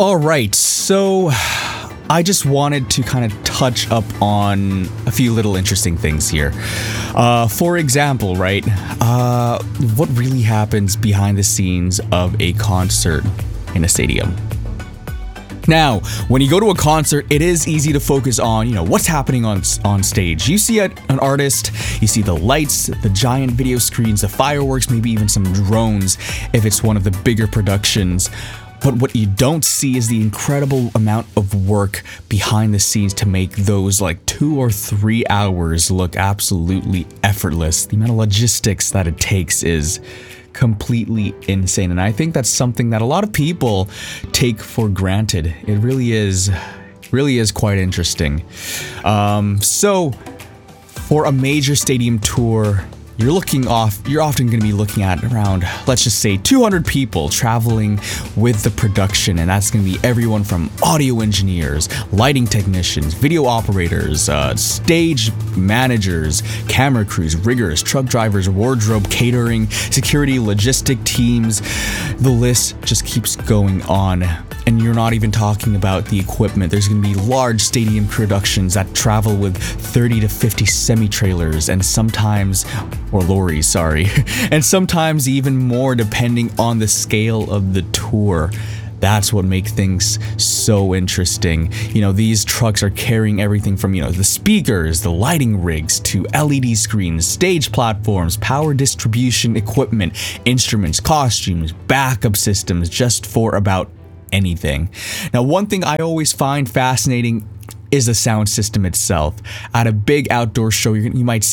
All right, so I just wanted to kind of touch up on a few little interesting things here. For example, right, what really happens behind the scenes of a concert in a stadium? Now, when you go to a concert, it is easy to focus on, what's happening on stage. You see an artist, you see the lights, the giant video screens, the fireworks, maybe even some drones if it's one of the bigger productions. But what you don't see is the incredible amount of work behind the scenes to make those like 2 or 3 hours look absolutely effortless. The amount of logistics that it takes is completely insane. And I think that's something that a lot of people take for granted. It really is quite interesting. So for a major stadium tour, you're often going to be looking at around, let's just say, 200 people traveling with the production, and that's going to be everyone from audio engineers, lighting technicians, video operators, stage managers, camera crews, riggers, truck drivers, wardrobe, catering, security, logistic teams. The list just keeps going on. And you're not even talking about the equipment. There's going to be large stadium productions that travel with 30 to 50 semi-trailers and sometimes, or lorries, sorry, and sometimes even more depending on the scale of the tour. That's what makes things so interesting. These trucks are carrying everything from, the speakers, the lighting rigs, to LED screens, stage platforms, power distribution equipment, instruments, costumes, backup systems, just for about anything. Now, one thing I always find fascinating is the sound system itself. At a big outdoor show, you might see